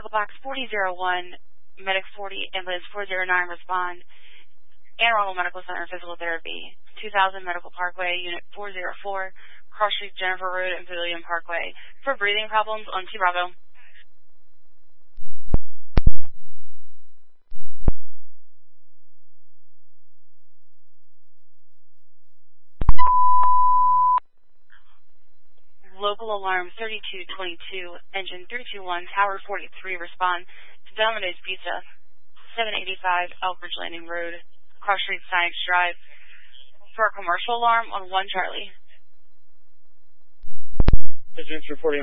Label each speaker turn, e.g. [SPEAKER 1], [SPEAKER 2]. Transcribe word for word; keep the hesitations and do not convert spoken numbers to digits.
[SPEAKER 1] Medical Box forty oh one, Medic forty, Ambulance four oh nine, respond. Anne Arundel Medical Center, Physical Therapy, two thousand Medical Parkway, Unit four oh four, Cross Street, Jennifer Road, and Pavilion Parkway. For breathing problems on T Bravo. Local alarm thirty-two twenty-two, engine three two one, tower forty-three, respond to Domino's Pizza, seven eighty-five Elbridge Landing Road, Cross Street, Science Drive, for a commercial alarm on one Charlie.
[SPEAKER 2] Agents reporting